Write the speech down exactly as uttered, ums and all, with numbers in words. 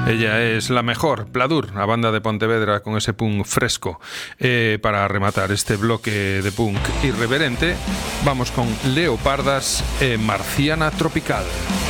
Ella es la mejor, Pladur, a banda de Pontevedra con ese punk fresco. Eh, para rematar este bloque de punk irreverente, vamos con Leopardas e Marciana Tropical.